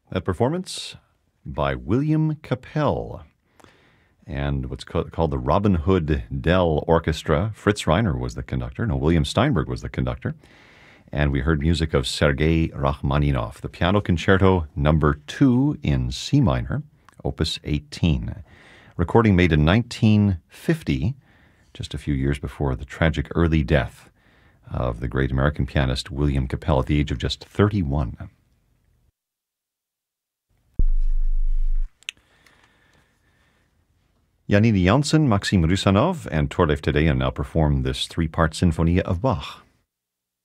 That performance by William Capell and what's called the Robin Hood Dell Orchestra. Fritz Reiner was the conductor. No, William Steinberg was the conductor. And we heard music of Sergei Rachmaninoff, the Piano Concerto No. 2 in C minor, Opus 18. Recording made in 1950, just a few years before the tragic early death of the great American pianist William Capell at the age of just 31. Janine Jansen, Maxim Rusanov, and Torleif Tedeyan now perform this three-part Sinfonia of Bach.